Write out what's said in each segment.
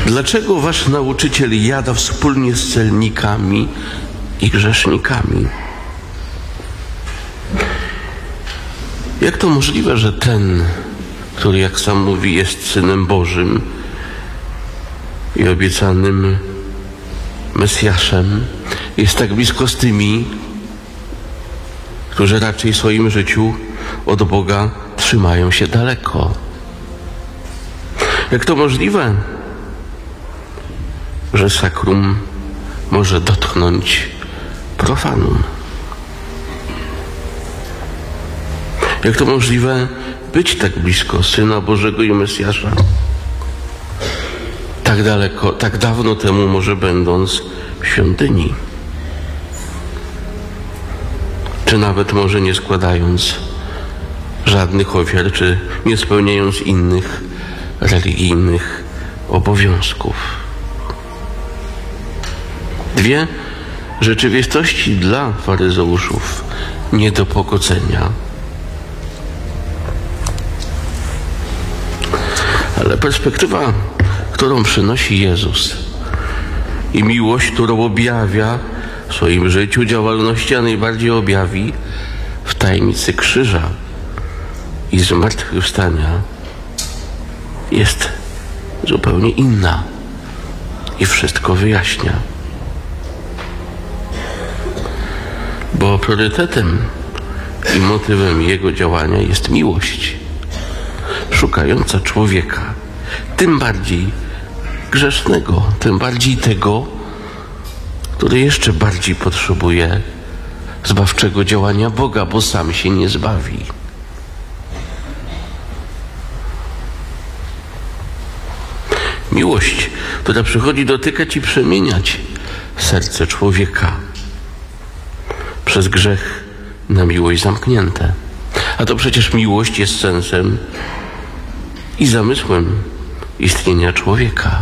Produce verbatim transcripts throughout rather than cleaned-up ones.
Dlaczego wasz nauczyciel jada wspólnie z celnikami i grzesznikami? Jak to możliwe, że ten, który, jak sam mówi, jest Synem Bożym i obiecanym Mesjaszem, jest tak blisko z tymi, którzy raczej w swoim życiu od Boga trzymają się daleko? Jak to możliwe, że sakrum może dotknąć profanum? Jak to możliwe być tak blisko Syna Bożego i Mesjasza? Tak daleko, tak dawno temu może będąc w świątyni. Czy nawet może nie składając żadnych ofiar, czy nie spełniając innych religijnych obowiązków. Dwie rzeczywistości dla faryzeuszów nie do pogodzenia. Ale perspektywa, którą przynosi Jezus i miłość, którą objawia w swoim życiu, działalności, a najbardziej objawi w tajemnicy krzyża i zmartwychwstania, jest zupełnie inna i wszystko wyjaśnia. Bo priorytetem i motywem Jego działania jest miłość szukająca człowieka, tym bardziej grzesznego, tym bardziej tego, który jeszcze bardziej potrzebuje zbawczego działania Boga, bo sam się nie zbawi. Miłość, która przychodzi dotykać i przemieniać serce człowieka, przez grzech na miłość zamknięte. A to przecież miłość jest sensem i zamysłem istnienia człowieka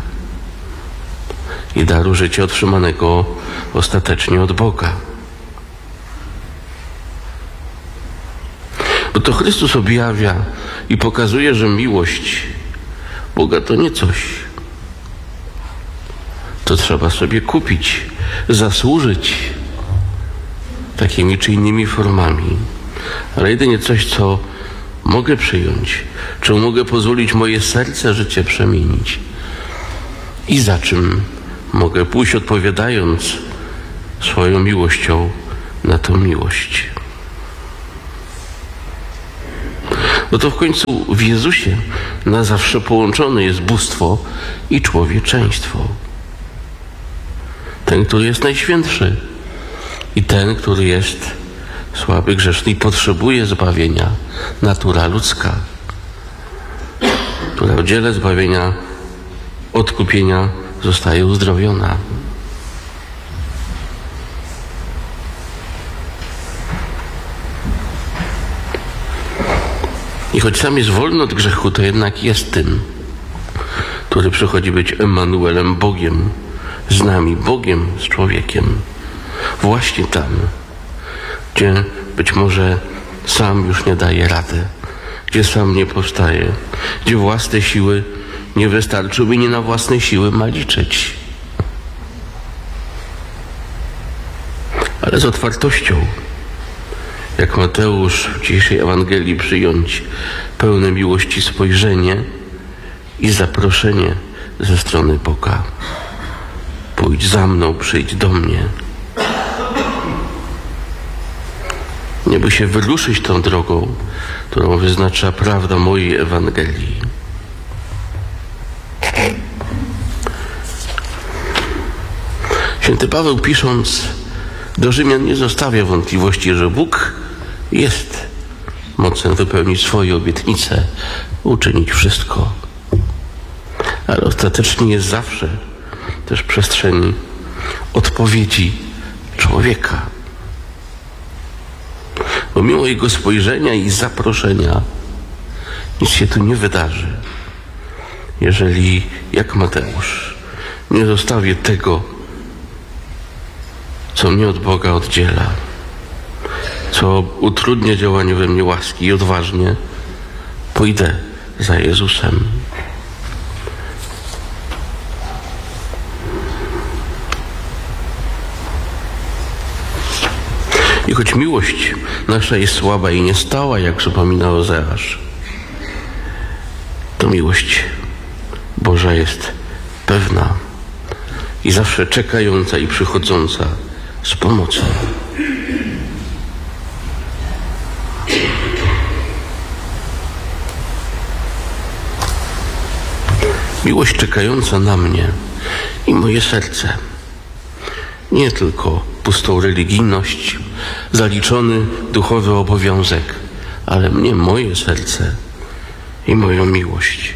i daru życia otrzymanego ostatecznie od Boga. Bo to Chrystus objawia i pokazuje, że miłość Boga to nie coś, to trzeba sobie kupić, zasłużyć takimi czy innymi formami, ale jedynie coś, co mogę przyjąć, czemu mogę pozwolić moje serce, życie przemienić i za czym mogę pójść, odpowiadając swoją miłością na tę miłość. No to w końcu w Jezusie na zawsze połączone jest bóstwo i człowieczeństwo. Ten, który jest najświętszy i ten, który jest słaby, grzeszny i potrzebuje zbawienia, natura ludzka, która w dziele zbawienia, odkupienia zostaje uzdrowiona. I choć sam jest wolny od grzechu, to jednak jest tym, który przychodzi być Emmanuelem, Bogiem z nami, Bogiem z człowiekiem. Właśnie tam, gdzie być może sam już nie daje rady, gdzie sam nie powstaje, gdzie własne siły nie wystarczą i nie na własne siły ma liczyć. Ale z otwartością, jak Mateusz w dzisiejszej Ewangelii, przyjąć pełne miłości spojrzenie i zaproszenie ze strony Boga. Pójdź za mną, przyjdź do mnie. Nie by się wyruszyć tą drogą, którą wyznacza prawda mojej Ewangelii. Święty Paweł, pisząc do Rzymian, nie zostawia wątpliwości, że Bóg jest mocen wypełnić swoje obietnice, uczynić wszystko. Ale ostatecznie jest zawsze też przestrzeni odpowiedzi człowieka. Bo mimo jego spojrzenia i zaproszenia nic się tu nie wydarzy, jeżeli, jak Mateusz, nie zostawię tego, co mnie od Boga oddziela, co utrudnia działanie we mnie łaski, i odważnie pójdę za Jezusem. I choć miłość nasza jest słaba i niestała, jak przypomina Ozeasz, to miłość Boża jest pewna i zawsze czekająca i przychodząca z pomocą. Miłość czekająca na mnie i moje serce. Nie tylko pustą religijność, zaliczony duchowy obowiązek, ale mnie, moje serce i moją miłość.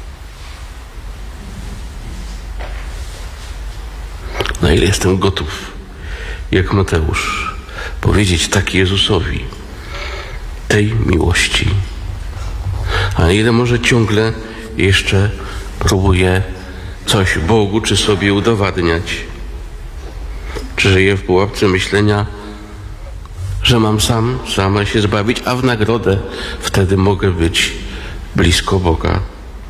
Na ile jestem gotów, jak Mateusz, powiedzieć tak Jezusowi, tej miłości. A na ile może ciągle jeszcze próbuję coś Bogu czy sobie udowadniać. Czy żyję w pułapce myślenia, że mam sam, sama się zbawić, a w nagrodę wtedy mogę być blisko Boga.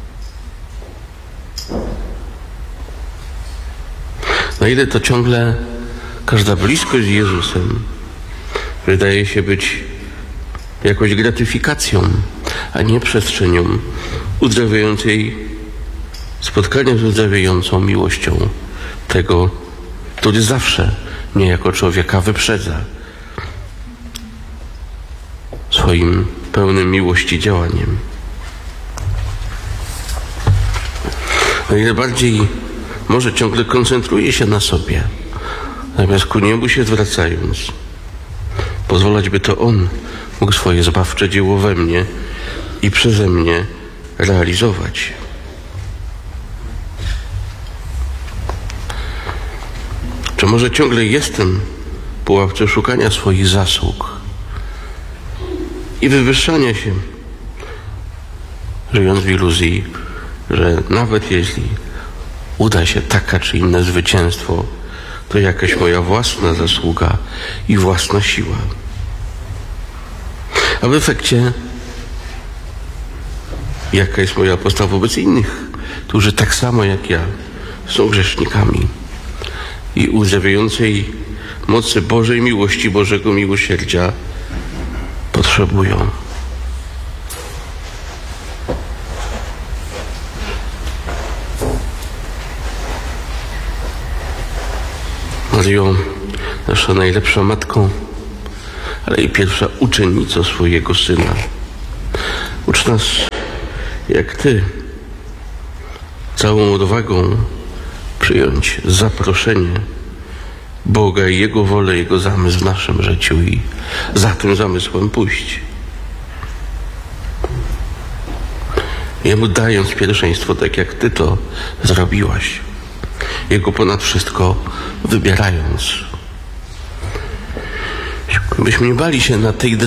Na ile to ciągle każda bliskość z Jezusem wydaje się być jakąś gratyfikacją, a nie przestrzenią uzdrawiającej, spotkaniem z uzdrawiającą miłością tego, który zawsze mnie jako człowieka wyprzedza swoim pełnym miłości działaniem. O ile bardziej może ciągle koncentruje się na sobie, zamiast ku niemu się zwracając, pozwalać, by to On mógł swoje zbawcze dzieło we mnie i przeze mnie realizować. Czy może ciągle jestem w pułapce szukania swoich zasług i wywyższania się, żyjąc w iluzji, że nawet jeśli uda się taka czy inne zwycięstwo, to jakaś moja własna zasługa i własna siła. A w efekcie jaka jest moja postawa wobec innych, którzy tak samo jak ja są grzesznikami i uzdrawiającej mocy Bożej miłości, Bożego miłosierdzia potrzebują. Maryjo, nasza najlepsza matką, ale i pierwsza uczennico swojego Syna. Ucz nas, jak Ty, całą odwagą przyjąć zaproszenie Boga i Jego wolę, Jego zamysł w naszym życiu i za tym zamysłem pójść. Jemu dając pierwszeństwo, tak jak Ty to zrobiłaś. Jego ponad wszystko wybierając. Byśmy nie bali się na tej